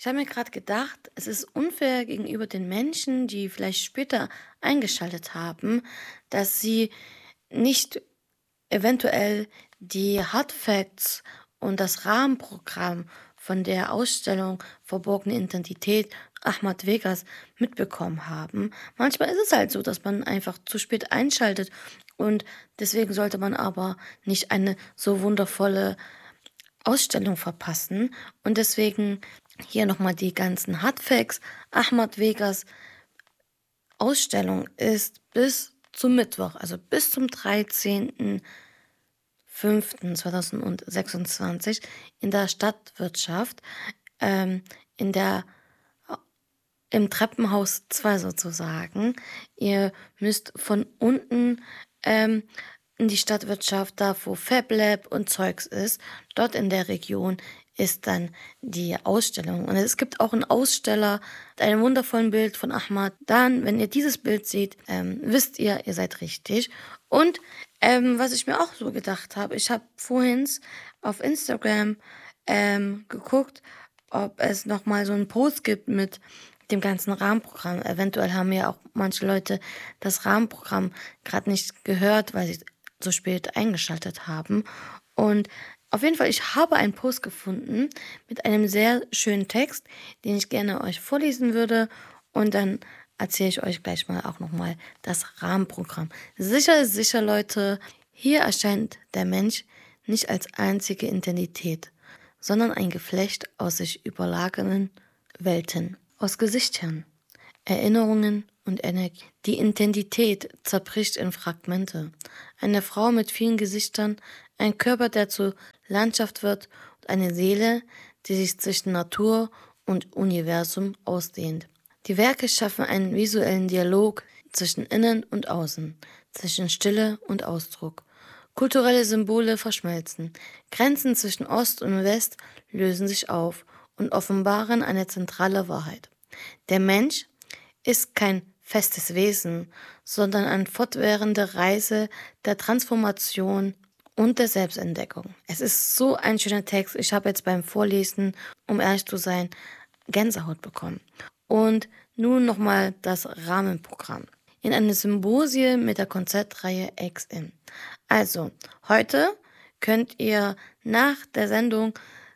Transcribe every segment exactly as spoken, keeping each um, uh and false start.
Ich habe mir gerade gedacht, es ist unfair gegenüber den Menschen, die vielleicht später eingeschaltet haben, dass sie nicht eventuell die Hard Facts und das Rahmenprogramm von der Ausstellung Verborgene Identität Ahmad Vegas mitbekommen haben. Manchmal ist es halt so, dass man einfach zu spät einschaltet und deswegen sollte man aber nicht eine so wundervolle Ausstellung verpassen. Und deswegen hier nochmal die ganzen Hardfacts. Ahmad Vegas Ausstellung ist bis zum Mittwoch, also bis zum dreizehnten fünften zweitausendsechsundzwanzig in der Stadtwirtschaft, ähm, in der im Treppenhaus zwei sozusagen. Ihr müsst von unten ähm, in die Stadtwirtschaft, da wo FabLab und Zeugs ist, dort in der Region ist dann die Ausstellung. Und es gibt auch einen Aussteller mit einem wundervollen Bild von Ahmad. Dann, wenn ihr dieses Bild seht, ähm, wisst ihr, ihr seid richtig. Und ähm, was ich mir auch so gedacht habe, ich habe vorhin auf Instagram ähm, geguckt, ob es nochmal so einen Post gibt mit dem ganzen Rahmenprogramm. Eventuell haben ja auch manche Leute das Rahmenprogramm gerade nicht gehört, weil sie so spät eingeschaltet haben. Und auf jeden Fall, ich habe einen Post gefunden mit einem sehr schönen Text, den ich gerne euch vorlesen würde. Und dann erzähle ich euch gleich mal auch nochmal das Rahmenprogramm. Sicher ist sicher, Leute, hier erscheint der Mensch nicht als einzige Identität, sondern ein Geflecht aus sich überlagernden Welten, aus Gesichtern, Erinnerungen und Energie. Die Identität zerbricht in Fragmente. Eine Frau mit vielen Gesichtern, ein Körper, der zur Landschaft wird und eine Seele, die sich zwischen Natur und Universum ausdehnt. Die Werke schaffen einen visuellen Dialog zwischen Innen und Außen, zwischen Stille und Ausdruck. Kulturelle Symbole verschmelzen. Grenzen zwischen Ost und West lösen sich auf und offenbaren eine zentrale Wahrheit. Der Mensch ist kein festes Wesen, sondern eine fortwährende Reise der Transformation und der Selbstentdeckung. Es ist so ein schöner Text. Ich habe jetzt beim Vorlesen, um ehrlich zu sein, Gänsehaut bekommen. Und nun nochmal das Rahmenprogramm. In einem Symposie mit der Konzertreihe X M. Also, heute könnt ihr nach der Sendung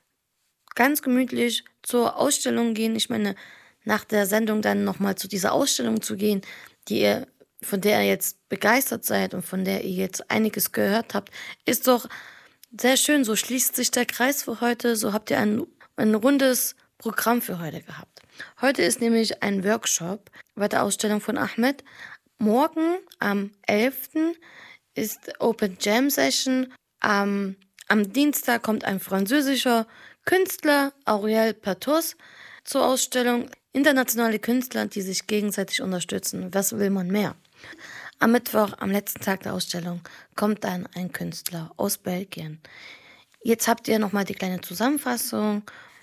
ganz gemütlich zur Ausstellung gehen. Ich meine, nach der Sendung dann nochmal zu dieser Ausstellung zu gehen, die ihr, von der ihr jetzt begeistert seid und von der ihr jetzt einiges gehört habt, ist doch sehr schön. So schließt sich der Kreis für heute. So habt ihr ein, ein rundes Programm für heute gehabt. Heute ist nämlich ein Workshop bei der Ausstellung von Ahmed. Morgen am elften ist Open Jam Session. Am, am Dienstag kommt ein französischer Künstler, Auriel Pertus, zur Ausstellung. Internationale Künstler, die sich gegenseitig unterstützen. Was will man mehr? Am Mittwoch, am letzten Tag der Ausstellung, kommt dann ein Künstler aus Belgien. Jetzt habt ihr nochmal die kleine Zusammenfassung.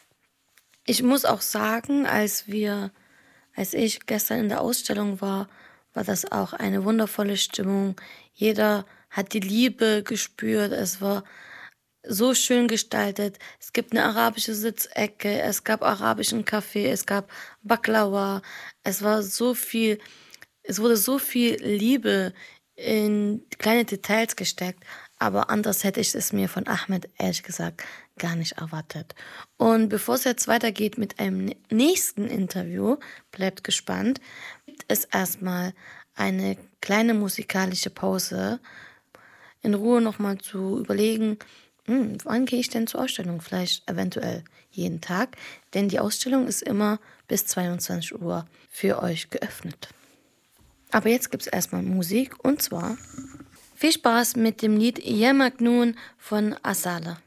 Ich muss auch sagen, als wir, als ich gestern in der Ausstellung war, war das auch eine wundervolle Stimmung. Jeder hat die Liebe gespürt. Es war so schön gestaltet. Es gibt eine arabische Sitzecke, es gab arabischen Kaffee, es gab Baklava. Es war so viel, es wurde so viel Liebe in kleine Details gesteckt. Aber anders hätte ich es mir von Ahmed ehrlich gesagt gar nicht erwartet. Und bevor es jetzt weitergeht mit einem nächsten Interview, bleibt gespannt, gibt es erstmal eine kleine musikalische Pause, in Ruhe nochmal zu überlegen, hm, wann gehe ich denn zur Ausstellung? Vielleicht eventuell jeden Tag, denn die Ausstellung ist immer bis zweiundzwanzig Uhr für euch geöffnet. Aber jetzt gibt es erstmal Musik und zwar viel Spaß mit dem Lied Ya Majnoon von Asala.